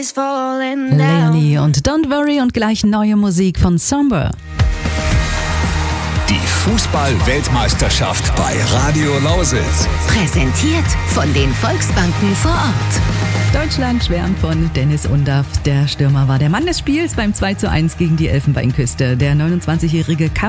Leonie und Don't Worry und gleich neue Musik von Somber. Die Fußball-Weltmeisterschaft bei Radio Lausitz. Präsentiert von den Volksbanken vor Ort. Deutschland schwärmt von Dennis Undaff. Der Stürmer war der Mann des Spiels beim 2:1 gegen die Elfenbeinküste. Der 29-Jährige kam